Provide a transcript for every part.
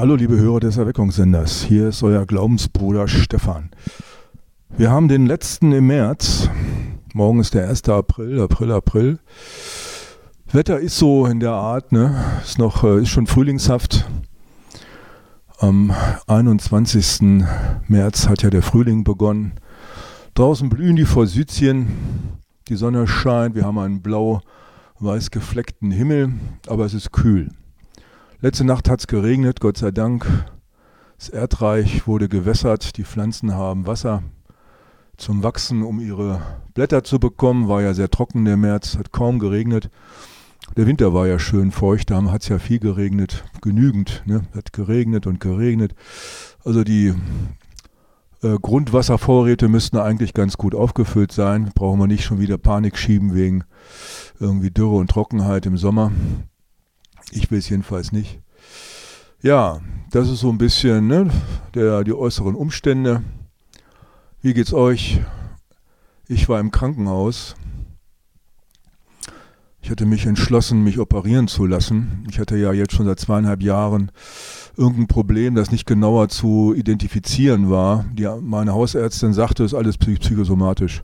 Hallo liebe Hörer des Erweckungssenders, hier ist euer Glaubensbruder Stefan. Wir haben den letzten im März, morgen ist der 1. April. Wetter ist so in der Art, ne? Ist schon frühlingshaft. Am 21. März hat ja der Frühling begonnen. Draußen blühen die Forsythien, die Sonne scheint, wir haben einen blau-weiß gefleckten Himmel, aber es ist kühl. Letzte Nacht hat es geregnet, Gott sei Dank. Das Erdreich wurde gewässert, die Pflanzen haben Wasser zum Wachsen, um ihre Blätter zu bekommen. War ja sehr trocken der März, hat kaum geregnet. Der Winter war ja schön feucht, da hat es ja viel geregnet, genügend. Ne? Hat geregnet und geregnet. Also die Grundwasservorräte müssten eigentlich ganz gut aufgefüllt sein. Brauchen wir nicht schon wieder Panik schieben wegen irgendwie Dürre und Trockenheit im Sommer. Ich will es jedenfalls nicht. Ja, das ist so ein bisschen die äußeren Umstände. Wie geht's euch? Ich war im Krankenhaus. Ich hatte mich entschlossen, mich operieren zu lassen. Ich hatte ja jetzt schon seit 2,5 Jahren irgendein Problem, das nicht genauer zu identifizieren war. Meine Hausärztin sagte, es ist alles psychosomatisch.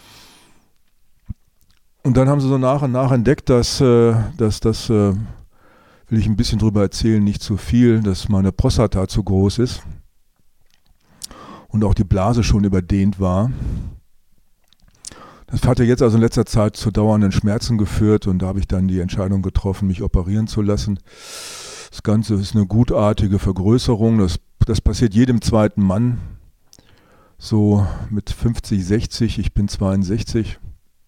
Und dann haben sie so nach und nach entdeckt, dass will ich ein bisschen drüber erzählen, nicht zu viel, dass meine Prostata zu groß ist und auch die Blase schon überdehnt war. Das hatte jetzt also in letzter Zeit zu dauernden Schmerzen geführt und da habe ich dann die Entscheidung getroffen, mich operieren zu lassen. Das Ganze ist eine gutartige Vergrößerung, das passiert jedem zweiten Mann, so mit 50, 60, ich bin 62.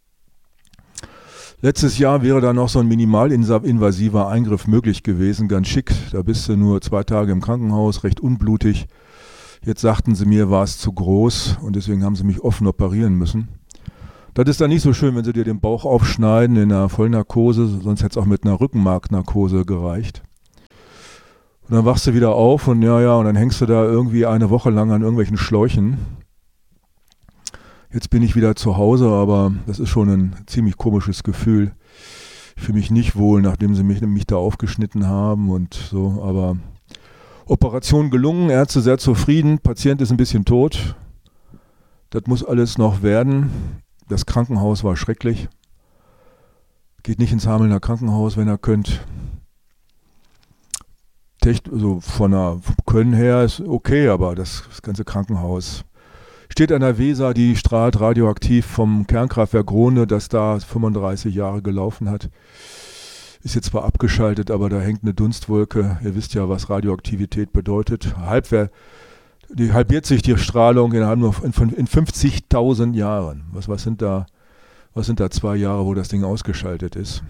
Letztes Jahr wäre da noch so ein minimalinvasiver Eingriff möglich gewesen, ganz schick. Da bist du nur 2 Tage im Krankenhaus, recht unblutig. Jetzt sagten sie mir, war es zu groß und deswegen haben sie mich offen operieren müssen. Das ist dann nicht so schön, wenn sie dir den Bauch aufschneiden in einer Vollnarkose, sonst hätte es auch mit einer Rückenmarknarkose gereicht. Und dann wachst du wieder auf und und dann hängst du da irgendwie eine Woche lang an irgendwelchen Schläuchen. Jetzt bin ich wieder zu Hause, aber das ist schon ein ziemlich komisches Gefühl. Ich fühle mich nicht wohl, nachdem sie mich da aufgeschnitten haben und so. Aber Operation gelungen, Ärzte sehr zufrieden, Patient ist ein bisschen tot. Das muss alles noch werden. Das Krankenhaus war schrecklich. Geht nicht ins Hamelner Krankenhaus, wenn ihr könnt. Also vom Können her ist okay, aber das ganze Krankenhaus steht an der Weser, die strahlt radioaktiv vom Kernkraftwerk Rohne, das da 35 Jahre gelaufen hat. Ist jetzt zwar abgeschaltet, aber da hängt eine Dunstwolke. Ihr wisst ja, was Radioaktivität bedeutet. Die halbiert sich die Strahlung in 50.000 Jahren. Was sind da 2 Jahre, wo das Ding ausgeschaltet ist?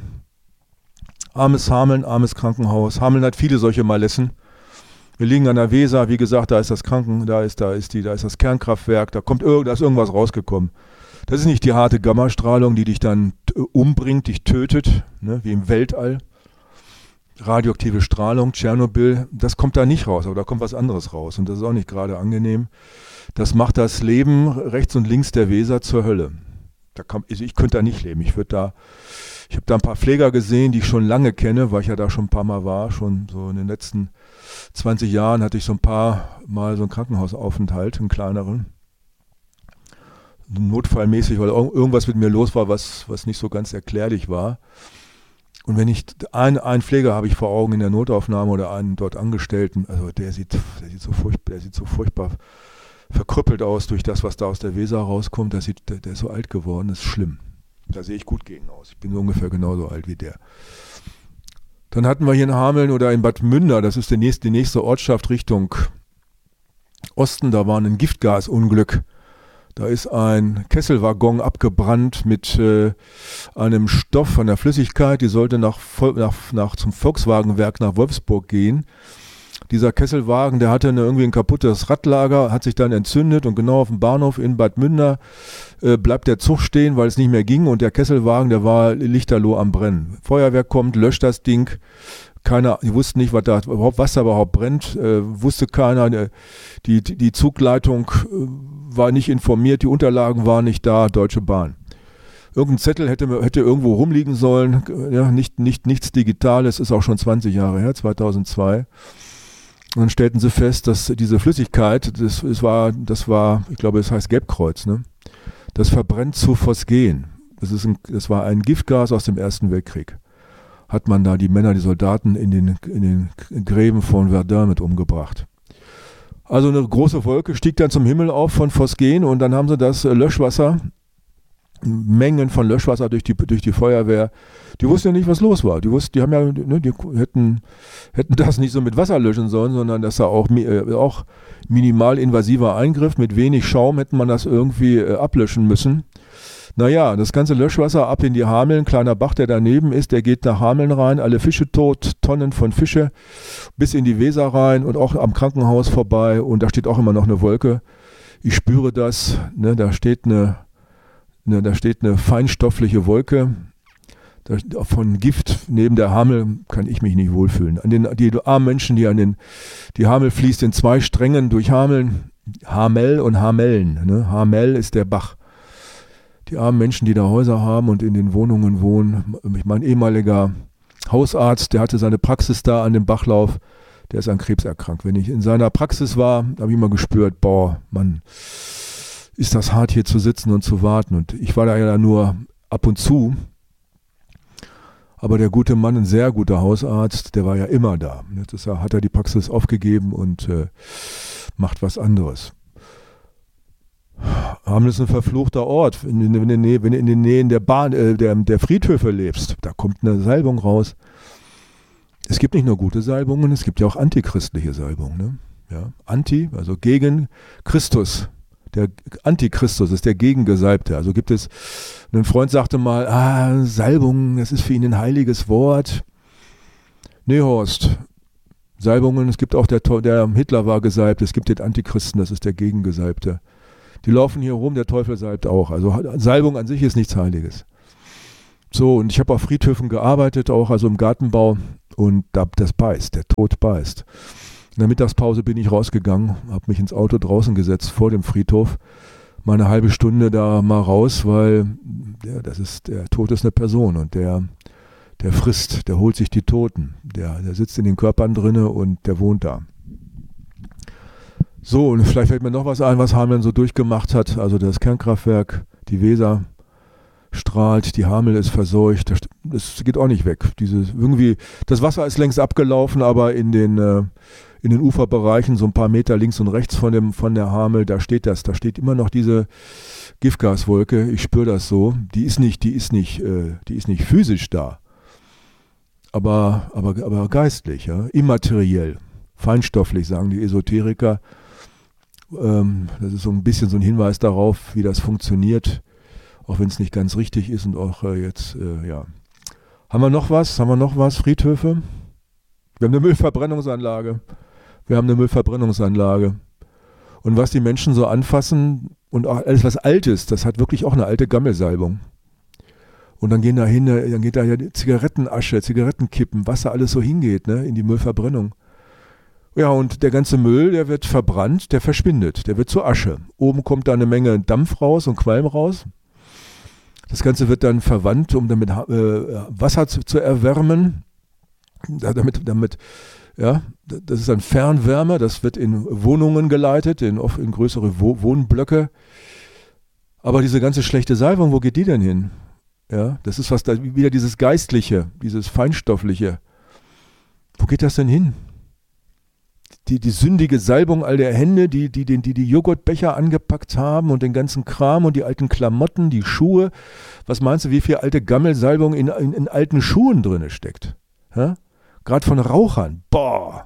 Armes Hameln, armes Krankenhaus. Hameln hat viele solche Malessen. Wir liegen an der Weser, wie gesagt, da ist das da ist das Kernkraftwerk, da ist irgendwas rausgekommen. Das ist nicht die harte Gammastrahlung, die dich dann umbringt, dich tötet, ne, wie im Weltall. Radioaktive Strahlung, Tschernobyl, das kommt da nicht raus, aber da kommt was anderes raus und das ist auch nicht gerade angenehm. Das macht das Leben rechts und links der Weser zur Hölle. Ich könnte da nicht leben, ich habe da ein paar Pfleger gesehen, die ich schon lange kenne, weil ich ja da schon ein paar Mal war, schon so in den letzten 20 Jahren hatte ich so ein paar Mal so einen Krankenhausaufenthalt, einen kleineren. Notfallmäßig, weil irgendwas mit mir los war, was nicht so ganz erklärlich war. Und wenn ich einen Pfleger habe ich vor Augen in der Notaufnahme oder einen dort Angestellten, also der sieht so furchtbar verkrüppelt aus durch das, was da aus der Weser rauskommt. Der ist so alt geworden, das ist schlimm. Da sehe ich gut gegen aus. Ich bin so ungefähr genauso alt wie der. Dann hatten wir hier in Hameln oder in Bad Münder, das ist die nächste Ortschaft Richtung Osten, da war ein Giftgasunglück. Da ist ein Kesselwaggon abgebrannt mit einem Stoff, einer Flüssigkeit, die sollte zum Volkswagenwerk nach Wolfsburg gehen. Dieser Kesselwagen, der hatte irgendwie ein kaputtes Radlager, hat sich dann entzündet und genau auf dem Bahnhof in Bad Münder bleibt der Zug stehen, weil es nicht mehr ging und der Kesselwagen, der war lichterloh am Brennen. Feuerwehr kommt, löscht das Ding. Die wussten nicht, was da überhaupt brennt, wusste keiner. Die Zugleitung war nicht informiert, die Unterlagen waren nicht da, Deutsche Bahn. Irgendein Zettel hätte irgendwo rumliegen sollen, ja, nichts Digitales, ist auch schon 20 Jahre her, 2002. Und dann stellten sie fest, dass diese Flüssigkeit, das war, ich glaube, es heißt Gelbkreuz, ne? Das verbrennt zu Phosgen. Das war ein Giftgas aus dem Ersten Weltkrieg. Hat man da die Männer, die Soldaten in den Gräben von Verdun mit umgebracht. Also eine große Wolke stieg dann zum Himmel auf von Phosgen und dann haben sie das Löschwasser, Mengen von Löschwasser durch die Feuerwehr. Die wussten ja nicht, was los war. Die haben ja, ne, die hätten das nicht so mit Wasser löschen sollen, sondern das war auch minimal invasiver Eingriff. Mit wenig Schaum hätte man das irgendwie ablöschen müssen. Naja, das ganze Löschwasser ab in die Hameln, kleiner Bach, der daneben ist, der geht nach Hameln rein, alle Fische tot, Tonnen von Fische, bis in die Weser rein und auch am Krankenhaus vorbei und da steht auch immer noch eine Wolke. Ich spüre das, ne, da steht eine feinstoffliche Wolke von Gift neben der Hamel, kann ich mich nicht wohlfühlen. Die armen Menschen, die Hamel fließt in 2 Strängen durch Hameln, Hamel und Hameln. Ne? Hamel ist der Bach. Die armen Menschen, die da Häuser haben und in den Wohnungen wohnen. Mein ehemaliger Hausarzt, der hatte seine Praxis da an dem Bachlauf, der ist an Krebs erkrankt. Wenn ich in seiner Praxis war, habe ich immer gespürt, boah, Mann, ist das hart hier zu sitzen und zu warten. Und ich war da ja nur ab und zu. Aber der gute Mann, ein sehr guter Hausarzt, der war ja immer da. Jetzt hat er die Praxis aufgegeben und macht was anderes. Hameln ist ein verfluchter Ort. Wenn du in den Nähen der Friedhöfe lebst, da kommt eine Salbung raus. Es gibt nicht nur gute Salbungen, es gibt ja auch antichristliche Salbungen. Ne? Ja, also gegen Christus. Der Antichristus ist der Gegengesalbte. Also gibt es, ein Freund sagte mal, Salbungen, das ist für ihn ein heiliges Wort. Nee, Horst, Salbungen, es gibt auch der Hitler war gesalbt, es gibt den Antichristen, das ist der Gegengesalbte. Die laufen hier rum, der Teufel salbt auch. Also Salbung an sich ist nichts Heiliges. So, und ich habe auf Friedhöfen gearbeitet, auch also im Gartenbau, und das beißt, der Tod beißt. In der Mittagspause bin ich rausgegangen, habe mich ins Auto draußen gesetzt vor dem Friedhof, mal eine halbe Stunde da mal raus, weil der Tod ist eine Person und der frisst, der holt sich die Toten, der sitzt in den Körpern drinne und der wohnt da. So, und vielleicht fällt mir noch was ein, was Hameln so durchgemacht hat. Also das Kernkraftwerk, die Weser strahlt, die Hamel ist verseucht, das geht auch nicht weg. Das Wasser ist längst abgelaufen, aber in den Uferbereichen, so ein paar Meter links und rechts von der Hamel, da steht immer noch diese Giftgaswolke. Ich spüre das so. Die ist nicht physisch da, aber geistlich, ja, immateriell, feinstofflich, sagen die Esoteriker. Das ist so ein bisschen so ein Hinweis darauf, wie das funktioniert, auch wenn es nicht ganz richtig ist und auch jetzt, ja. Haben wir noch was? Friedhöfe? Wir haben eine Müllverbrennungsanlage. Und was die Menschen so anfassen und auch alles, was alt ist, das hat wirklich auch eine alte Gammelsalbung. Und dann geht da ja Zigarettenasche, Zigarettenkippen, was da alles so hingeht, ne, in die Müllverbrennung. Ja, und der ganze Müll, der wird verbrannt, der verschwindet, der wird zu Asche. Oben kommt da eine Menge Dampf raus und Qualm raus. Das Ganze wird dann verwandt, um damit Wasser zu erwärmen. Ja, das ist dann Fernwärme, das wird in Wohnungen geleitet, oft in größere Wohnblöcke. Aber diese ganze schlechte Salbung, wo geht die denn hin? Ja, das ist wieder dieses Geistliche, dieses Feinstoffliche. Wo geht das denn hin? Die sündige Salbung all der Hände, die Joghurtbecher angepackt haben und den ganzen Kram und die alten Klamotten, die Schuhe. Was meinst du, wie viel alte Gammelsalbung in alten Schuhen drin steckt? Ja? Gerade von Rauchern. Boah!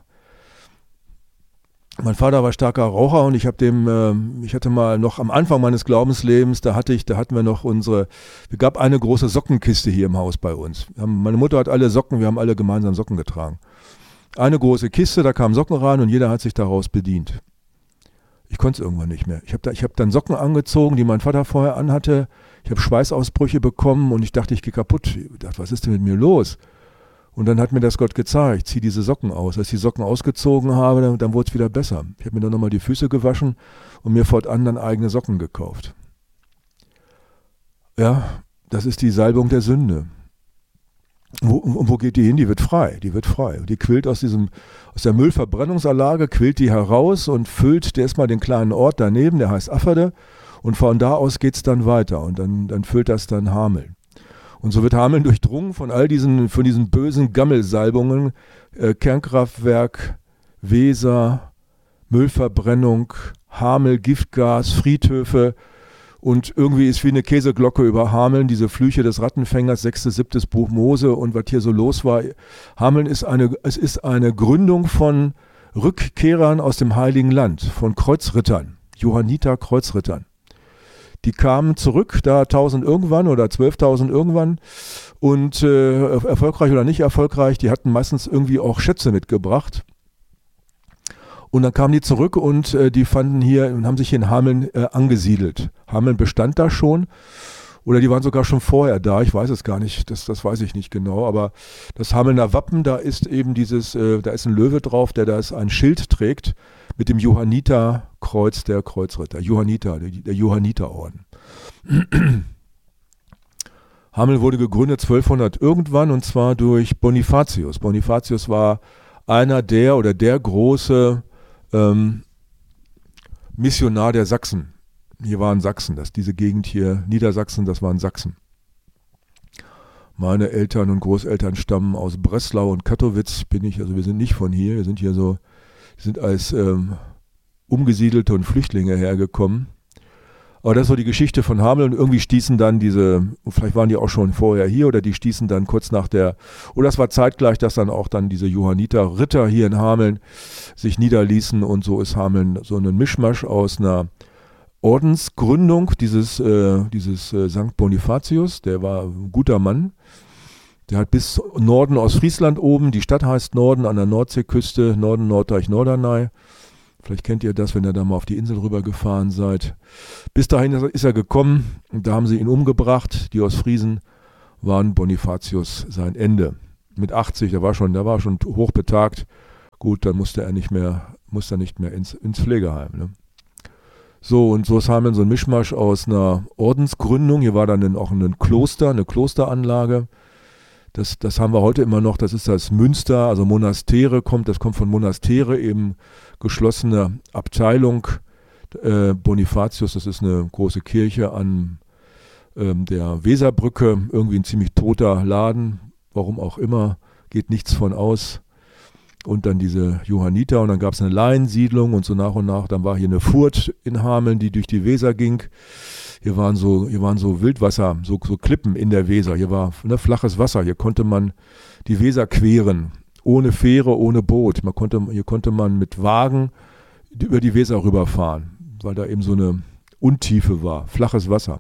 Mein Vater war starker Raucher und ich hatte mal noch am Anfang meines Glaubenslebens, da hatten wir noch gab eine große Sockenkiste hier im Haus bei uns. Meine Mutter hat alle Socken, wir haben alle gemeinsam Socken getragen. Eine große Kiste, da kamen Socken rein und jeder hat sich daraus bedient. Ich konnte es irgendwann nicht mehr. Ich hab dann Socken angezogen, die mein Vater vorher anhatte. Ich habe Schweißausbrüche bekommen und ich dachte, ich gehe kaputt. Ich dachte, was ist denn mit mir los? Und dann hat mir das Gott gezeigt, zieh diese Socken aus. Als ich die Socken ausgezogen habe, dann wurde es wieder besser. Ich habe mir dann nochmal die Füße gewaschen und mir fortan dann eigene Socken gekauft. Ja, das ist die Salbung der Sünde. Wo geht die hin? Die wird frei. Die quillt aus der Müllverbrennungsanlage, quillt die heraus und füllt erstmal den kleinen Ort daneben, der heißt Afferde. Und von da aus geht es dann weiter und dann füllt das dann Hameln. Und so wird Hameln durchdrungen von von diesen bösen Gammelsalbungen, Kernkraftwerk, Weser, Müllverbrennung, Hamel, Giftgas, Friedhöfe. Und irgendwie ist wie eine Käseglocke über Hameln, diese Flüche des Rattenfängers, 6., 7. Buch Mose und was hier so los war. Hameln ist eine Gründung von Rückkehrern aus dem Heiligen Land, von Kreuzrittern, Johanniter-Kreuzrittern. Die kamen zurück, da 1000 irgendwann oder 12.000 irgendwann und erfolgreich oder nicht erfolgreich, die hatten meistens irgendwie auch Schätze mitgebracht. Und dann kamen die zurück und die fanden hier und haben sich hier in Hameln angesiedelt. Hameln bestand da schon oder die waren sogar schon vorher da, ich weiß es gar nicht, das weiß ich nicht genau, aber das Hamelner Wappen, da ist eben da ist ein Löwe drauf, der da ein Schild trägt mit dem Johanniterkreuz der Kreuzritter, der Johanniterorden. Hameln wurde gegründet 1200 irgendwann und zwar durch Bonifatius. Bonifatius war einer der große Missionar der Sachsen. Hier waren Sachsen, diese Gegend hier, Niedersachsen, das waren Sachsen. Meine Eltern und Großeltern stammen aus Breslau und Kattowitz, wir sind nicht von hier, wir sind als Umgesiedelte und Flüchtlinge hergekommen. Aber das ist so die Geschichte von Hameln und irgendwie stießen dann vielleicht waren die auch schon vorher hier oder die stießen dann kurz nach oder es war zeitgleich, dass dann auch dann diese Johanniter Ritter hier in Hameln sich niederließen und so ist Hameln so ein Mischmasch aus einer Ordensgründung dieses St. Bonifatius, der war ein guter Mann. Der hat bis Norden aus Friesland oben, die Stadt heißt Norden an der Nordseeküste, Norden, Norddeich, Norderney. Vielleicht kennt ihr das, wenn ihr da mal auf die Insel rübergefahren seid. Bis dahin ist er gekommen und da haben sie ihn umgebracht. Die aus Friesen waren Bonifatius sein Ende. Mit 80, der war schon hochbetagt. Gut, dann musste er nicht mehr ins Pflegeheim. Ne? So, und so ist Hameln so ein Mischmasch aus einer Ordensgründung. Hier war dann auch ein Kloster, eine Klosteranlage. Das haben wir heute immer noch, das ist das Münster, also Monastere das kommt von Monastere, eben geschlossene Abteilung. Bonifatius, das ist eine große Kirche an der Weserbrücke, irgendwie ein ziemlich toter Laden, warum auch immer, geht nichts von aus. Und dann diese Johanniter und dann gab es eine Laiensiedlung und so nach und nach, dann war hier eine Furt in Hameln, die durch die Weser ging. Hier waren so Wildwasser, so Klippen in der Weser. Hier war flaches Wasser. Hier konnte man die Weser queren. Ohne Fähre, ohne Boot. Hier konnte man mit Wagen über die Weser rüberfahren, weil da eben so eine Untiefe war. Flaches Wasser.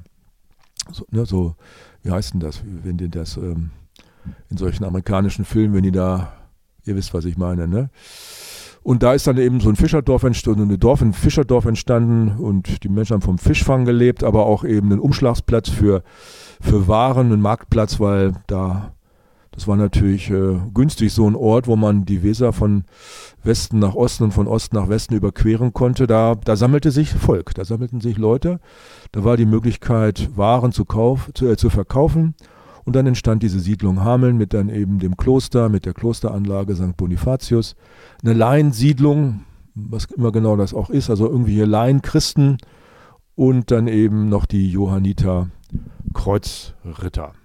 So, wie heißt denn das? Wenn die das in solchen amerikanischen Filmen, ihr wisst, was ich meine, ne? Und da ist dann eben so ein Fischerdorf entstanden und die Menschen haben vom Fischfang gelebt, aber auch eben ein Umschlagsplatz für Waren, ein Marktplatz, weil das war natürlich günstig, so ein Ort, wo man die Weser von Westen nach Osten und von Osten nach Westen überqueren konnte. Da sammelte sich Volk, da sammelten sich Leute, da war die Möglichkeit, Waren zu verkaufen. Und dann entstand diese Siedlung Hameln mit dann eben dem Kloster, mit der Klosteranlage St. Bonifatius. Eine Laiensiedlung, was immer genau das auch ist, also irgendwie hier Laienchristen und dann eben noch die Johanniter Kreuzritter.